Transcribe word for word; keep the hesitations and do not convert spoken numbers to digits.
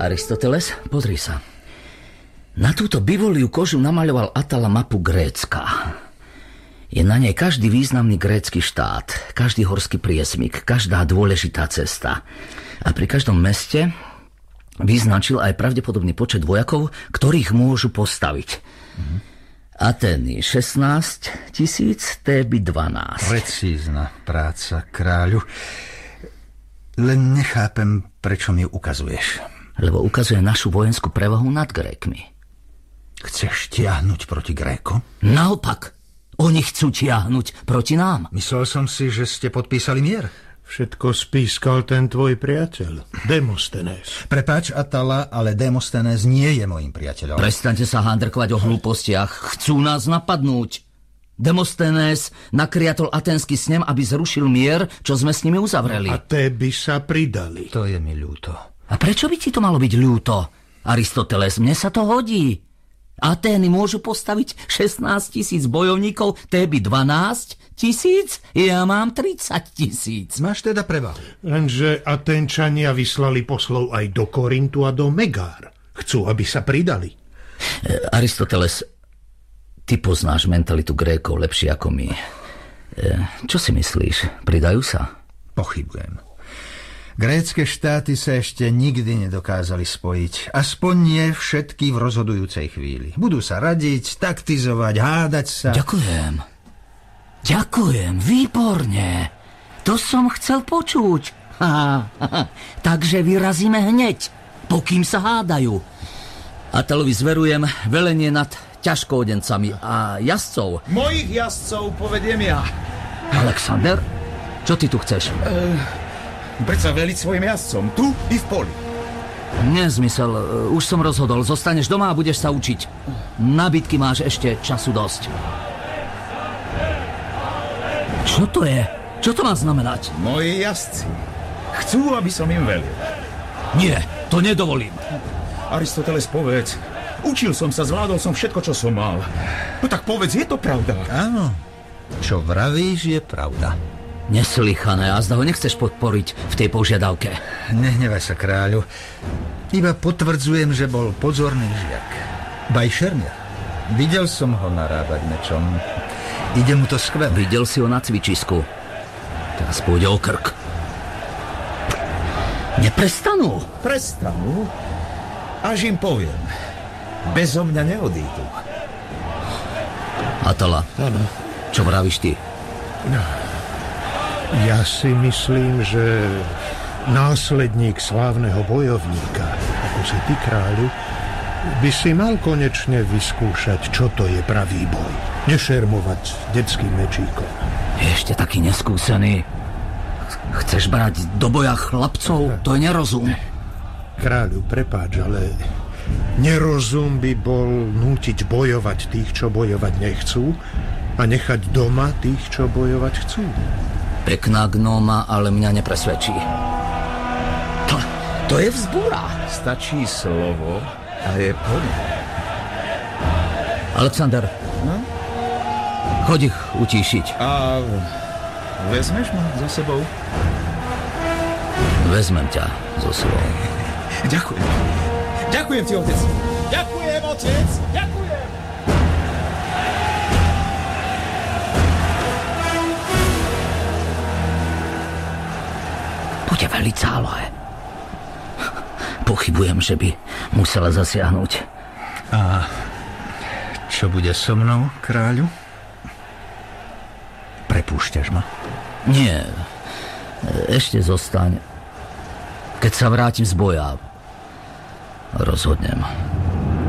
Aristoteles, pozri sa. Na túto bivoliu kožu namaľoval Atala mapu Grécka. Je na nej každý významný grécky štát, každý horský priesmyk, každá dôležitá cesta. A pri každom meste vyznačil aj pravdepodobný počet vojakov, ktorých môžu postaviť. Mhm. Atény šestnásť tisíc, Téby dvanásť. Precízna práca, kráľu. Len nechápem, prečo mi ju ukazuješ. Lebo ukazuje našu vojenskú prevahu nad Grékmi. Chceš tiahnuť proti Grékom? Naopak, oni chcú tiahnuť proti nám. Myslel som si, že ste podpísali mier. Všetko spískal ten tvoj priateľ, Demosthenes. Prepáč, Atala, ale Demosthenes nie je môjim priateľom. Prestaňte sa handrkovať o hlúpostiach. Chcú nás napadnúť. Demosthenes nakriatol aténsky snem, aby zrušil mier, čo sme s nimi uzavreli. A Téby sa pridali. To je mi ľúto. A prečo by ti to malo byť ľúto? Aristoteles, mne sa to hodí. Atény môžu postaviť šestnásť tisíc bojovníkov, Téby dvanásť tisíc, ja mám tridsať tisíc. Máš teda prevahu. Lenže Aténčania vyslali poslov aj do Korintu a do Megár. Chcú, aby sa pridali. E, Aristoteles, ty poznáš mentalitu Grékov lepšie ako my. E, čo si myslíš? Pridajú sa? Pochybujem. Grécke štáty sa ešte nikdy nedokázali spojiť. Aspoň nie všetky v rozhodujúcej chvíli. Budú sa radiť, taktizovať, hádať sa. Ďakujem. Ďakujem, výborne. To som chcel počuť. Ha, ha, takže vyrazíme hneď, pokým sa hádajú. Atalovi zverujem velenie nad ťažkoodencami a jazdcov. Mojich jazdcov povediem ja. Alexander, čo ty tu chceš? Uh... Predsa veliť svojim jazdcom, tu i v poli. Nezmysel, už som rozhodol. Zostaneš doma a budeš sa učiť. Na bitky máš ešte času dosť. Čo to je? Čo to má znamenať? Moji jazdci chcú, aby som im velil. Nie, to nedovolím. Aristoteles, povedz. Učil som sa, zvládol som všetko, čo som mal. No tak povedz, je to pravda? Áno, čo vravíš, je pravda. Neslychané, a zda ho nechceš podporiť v tej požiadavke. Nehnevaj sa, kráľu. Iba potvrdzujem, že bol pozorný žiak. Baj šermiar. Videl som ho narábať mečom. Ide mu to skvelé. Videl si ho na cvičisku. Teraz pôjde o krk. Neprestanú. Prestanú? Až im poviem. Bezo mňa neodídu. Atala, ano. Čo vravíš ty? No. Ja si myslím, že následník slávneho bojovníka, ako si ty, kráľu, by si mal konečne vyskúšať, čo to je pravý boj. Nešermovať detským mečíkom. Je ešte taký neskúsený. Chceš brať do boja chlapcov? To je nerozum. Kráľu, prepáč, ale nerozum by bol nútiť bojovať tých, čo bojovať nechcú, a nechať doma tých, čo bojovať chcú. Pekná gnóma, ale mňa nepresvedčí. To, to je vzbúra. Stačí slovo a je poli. Alexander, no? Choď ich utíšiť. A vezmeš ma so sebou? Vezmem ťa so sebou. Ďakujem. Ďakujem ti, otec. Ďakujem, otec. Ďakujem. Bude veľmi cále. Pochybujem, že by musela zasiahnuť. A čo bude so mnou, kráľu? Prepúšťaš ma? Nie. Ešte zostaň. Keď sa vrátim z boja, rozhodnem.